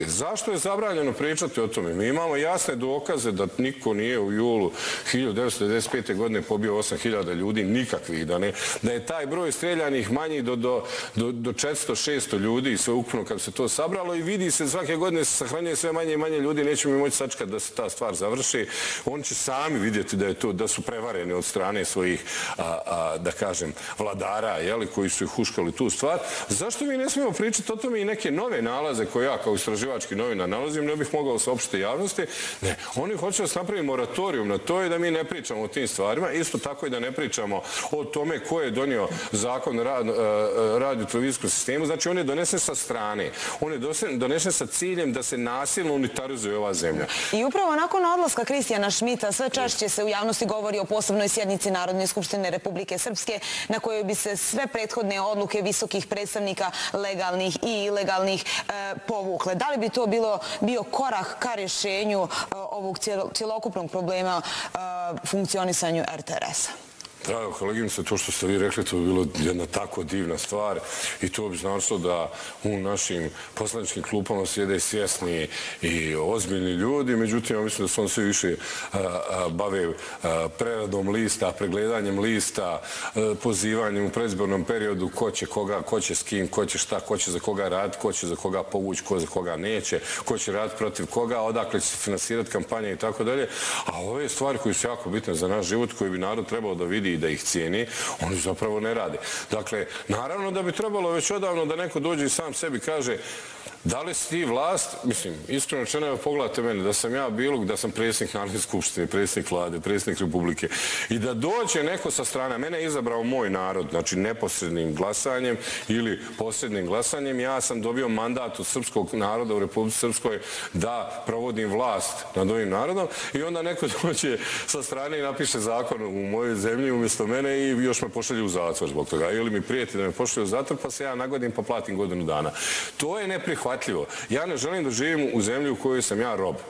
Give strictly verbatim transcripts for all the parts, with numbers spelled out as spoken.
Zašto je zabranjeno pričati o tome? Mi imamo jasne dokaze da niko nije u julu hiljadu devetsto devedeset pete. godine pobio osam hiljada ljudi, nikakvih, da, ne, da je taj broj streljanih manji do, do, do, do četiristo šesto ljudi i sve ukupno kad se to sabralo i vidi se svake godine se sahranjuje sve manje i manje ljudi, nećemo mi moći sačekati da se ta stvar završi. Oni će sami vidjeti da je to, da su prevareni od strane svojih, a, a, da kažem, vladara, jeli, koji su ih huškali tu stvar. Zašto mi ne smijemo pričati o tome i neke nove nalaze koje ja kao istraživački novina nalazim, ne bih mogao saopštiti javnosti? Ne, oni hoće da se napravi moratorijum na to i da mi ne pričamo o tim stvarima. Isto tako i da ne pričamo o tome ko je donio zakon o radio-televizijskom sistemu. Znači, on je donesen sa strane. On je donesen sa ciljem da se nasilno unitarizuje ova zemlja. I upravo nakon odlaska Kristijana Šmita sve češće se u javnosti govori o posebnoj sjednici Narodne skupštine Republike Srpske na kojoj bi se sve prethodne odluke visokih predstavnika legalnih i ilegalnih povukle. Da li bi to bilo, bio korak ka rješenju ovog cjelokupnog problema funkcionisanju R T R S-a? Da, koleginice, to što ste vi rekli, to bi bilo jedna tako divna stvar i to bi značilo da u našim poslaničkim klupama sjede svjesni i ozbiljni ljudi. Međutim, ja mislim da su on sve više bave preradom lista, pregledanjem lista, pozivanjem u predizbornom periodu ko će koga, ko će s kim, ko će šta, ko će za koga raditi, ko će za koga povući, ko za koga neće, ko će raditi protiv koga, odakle će se finansirati kampanje i tako dalje. A ove stvari koje su jako bitne za naš život, koje bi narod trebao da vidi i da ih cijeni, oni zapravo ne rade. Dakle, naravno da bi trebalo već odavno da neko dođe i sam sebi kaže da li si ti vlast, mislim, iskreno rečeno, evo pogledajte mene, da sam ja bilo, da sam predsjednik Narodne skupštine, predsjednik vlade, predsjednik Republike i da dođe neko sa strane, mene je izabrao moj narod, znači neposrednim glasanjem ili posrednim glasanjem, ja sam dobio mandat od srpskog naroda u Republici Srpskoj da provodim vlast nad ovim narodom i onda neko dođe sa strane i napiše zakon u mojoj zemlji umjesto mene i još me pošalje u zatvor zbog toga. Ili mi prijeti da me pošalje u zatvor pa se ja nagodim pa platim godinu dana. To je neprihvatljivo. Ja ne želim da živim u zemlji u kojoj sam ja rob.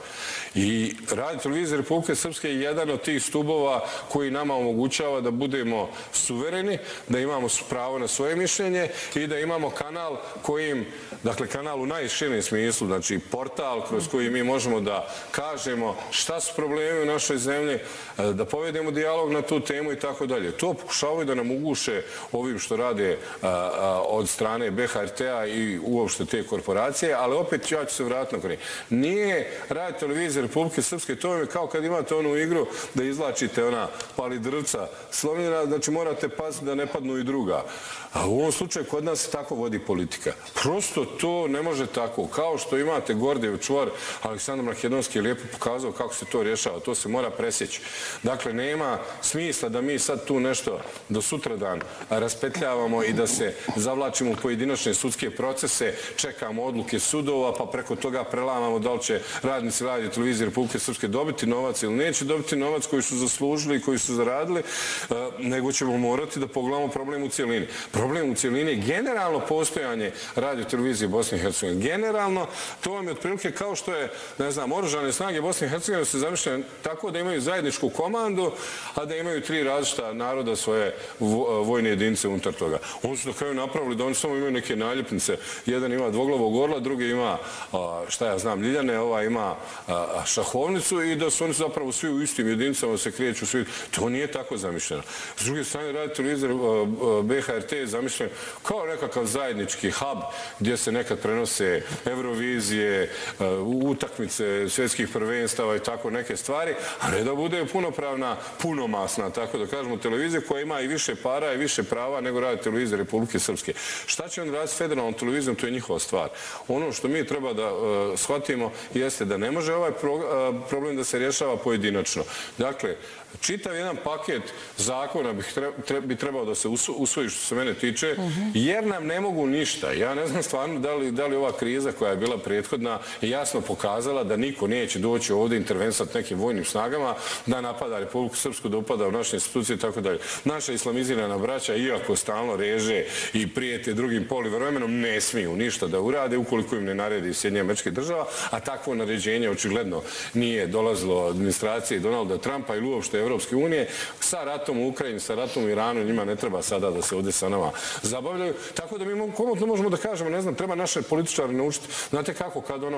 I Radio-televizija Republike Srpske je jedan od tih stubova koji nama omogućava da budemo suvereni, da imamo pravo na svoje mišljenje i da imamo kanal kojim, dakle kanal u najširem smislu, znači portal kroz koji mi možemo da kažemo šta su problemi u našoj zemlji, da povedemo dijalog na tu temu i tako dalje. To pokušavaju da nam uguše ovim što rade od strane B H R T-a i uopšte te korporacije, ali opet ja ću se vratiti na kone. Nije Radio-televizija Republike Srpske, to je kao kad imate onu igru da izlačite ona palidrvca slomljena, znači morate paziti da ne padnu i druga. A u ovom slučaju kod nas se tako vodi politika. Prosto to ne može tako. Kao što imate Gordijev čvor, Aleksandar Makedonski je lijepo pokazao kako se to rješava. To se mora presjeći. Dakle, nema smisla da mi sad tu nešto do sutradan raspetljavamo i da se zavlačimo u pojedinačne sudske procese, čekamo odluke sudova, pa preko toga prelamamo da li će radnici Radio-televizije Republike Srpske dobiti novac ili neće dobiti novac koji su zaslužili i koji su zaradili, nego ćemo morati da pogledamo problem u cijelini. Problem u cijelini je generalno postojanje Radio-televizije Bosne i Hercegovine. Generalno, to vam je otprilike kao što je, ne znam, oružane snage Bosne i Hercegovine se zamišljaju tako da imaju zajedničku komandu, a da imaju tri različita naroda svoje vojne jedinice unutar toga. Oni su na kraju napravili da oni samo imaju neke naljepnice. Jedan ima dvoglavog orla, drugi ima, šta ja znam, ljiljane, ova ima šahovnicu i da su oni zapravo svi u istim jedinicama se kreću svi. To nije tako zamišljeno. S druge strane, Radio-televizija B H R T je zamišljen kao nekakav zajednički hub gdje se nekad prenose Eurovizije, utakmice svjetskih prvenstava i tako neke stvari, a ne da bude punopravna, punomasna, tako da kažemo, televizija koja ima i više para i više prava nego Radio-televizija Republike Srpske. Šta će on raditi s federalnom televizijom, to je njihova stvar. Ono što mi treba da shvatimo jeste da ne može ovaj problem da se rješava pojedinačno. Dakle, čitav jedan paket zakona bi trebao da se usvoji što se mene tiče, jer nam ne mogu ništa. Ja ne znam stvarno da li ova kriza koja je bila prethodna je jasno pokazala da niko neće doći ovdje intervensati nekim vojnim snagama, da napada Republiku Srpsku, da upada u naše institucije i tako dalje. Naša islamizirana braća, iako stalno reže i prijete drugim polivremenom, ne smiju ništa da urade ukoliko im ne naredi Sjedinjene Američke Države, a takvo naređenje očigledno nije dolazilo od administracije Donalda Trumpa ili uopšte Evropske unije. Sa ratom u Ukrajini, sa ratom u Iranu, njima ne treba sada da se ovdje sa nama zabavljaju. Tako da mi komotno možemo da kažemo, ne znam, treba naše političare naučiti. Znate kako, kad ono